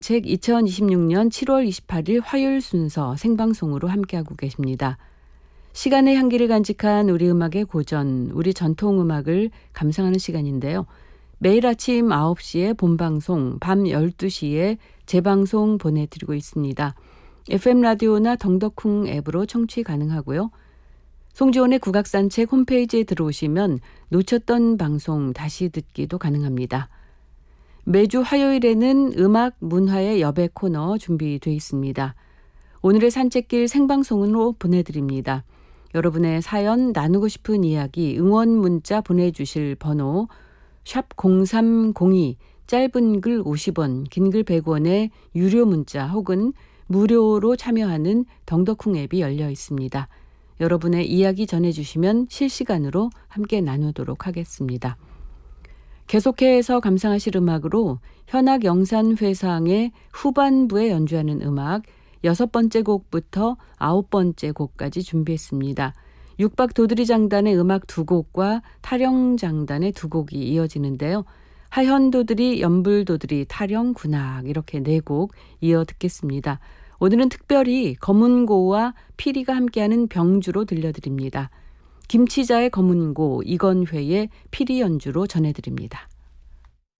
책 2026년 7월 28일 화요일 순서 생방송으로 함께하고 계십니다. 시간의 향기를 간직한 우리 음악의 고전, 우리 전통음악을 감상하는 시간인데요. 매일 아침 9시에 본방송, 밤 12시에 재방송 보내드리고 있습니다. FM 라디오나 덩덕쿵 앱으로 청취 가능하고요. 송지원의 국악산책 홈페이지에 들어오시면 놓쳤던 방송 다시 듣기도 가능합니다. 매주 화요일에는 음악, 문화의 여백 코너 준비되어 있습니다. 오늘의 산책길 생방송으로 보내드립니다. 여러분의 사연, 나누고 싶은 이야기, 응원 문자 보내주실 번호 샵 0302, 짧은 글 50원, 긴 글 100원의 유료 문자 혹은 무료로 참여하는 덩덕쿵 앱이 열려 있습니다. 여러분의 이야기 전해주시면 실시간으로 함께 나누도록 하겠습니다. 계속해서 감상하실 음악으로 현악영산회상의 후반부에 연주하는 음악 6번째 곡부터 9번째 곡까지 준비했습니다. 육박 도드리장단의 음악 2곡과 타령장단의 2곡이 이어지는데요. 하현도드리, 연불도드리, 타령, 군악 이렇게 4곡 이어 듣겠습니다. 오늘은 특별히 검은고와 피리가 함께하는 병주로 들려드립니다. 김치자의 검은고, 이건회의 피리 연주로 전해드립니다.